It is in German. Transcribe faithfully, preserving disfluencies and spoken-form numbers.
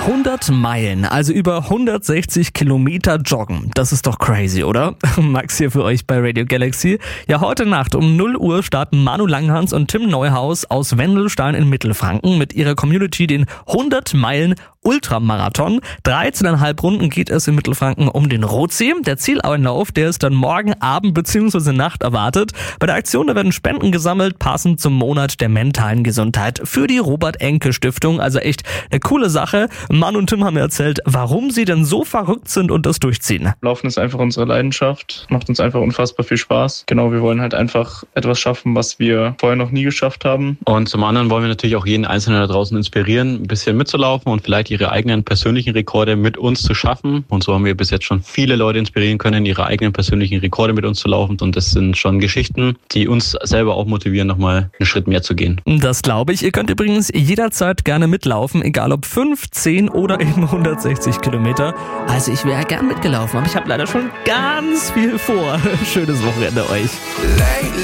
hundert Meilen, also über hundertsechzig Kilometer joggen. Das ist doch crazy, oder? Max hier für euch bei Radio Galaxy. Ja, heute Nacht um null Uhr starten Manu Langhans und Tim Neuhaus aus Wendelstein in Mittelfranken mit ihrer Community den hundert Meilen Ultramarathon. dreizehneinhalb Runden geht es in Mittelfranken um den Rotsee. Der Zieleinlauf, der ist dann morgen Abend bzw. Nacht erwartet. Bei der Aktion, da werden Spenden gesammelt, passend zum Monat der mentalen Gesundheit für die Robert-Enke-Stiftung. Also echt eine coole Sache. Mann und Tim haben mir erzählt, warum sie denn so verrückt sind und das durchziehen. Laufen ist einfach unsere Leidenschaft, macht uns einfach unfassbar viel Spaß. Genau, wir wollen halt einfach etwas schaffen, was wir vorher noch nie geschafft haben. Und zum anderen wollen wir natürlich auch jeden Einzelnen da draußen inspirieren, ein bisschen mitzulaufen und vielleicht ihre eigenen persönlichen Rekorde mit uns zu schaffen. Und so haben wir bis jetzt schon viele Leute inspirieren können, ihre eigenen persönlichen Rekorde mit uns zu laufen. Und das sind schon Geschichten, die uns selber auch motivieren, nochmal einen Schritt mehr zu gehen. Das glaube ich. Ihr könnt übrigens jederzeit gerne mitlaufen, egal ob fünf, zehn oder eben hundertsechzig Kilometer. Also ich wäre gern mitgelaufen, aber ich habe leider schon ganz viel vor. Schönes Wochenende euch.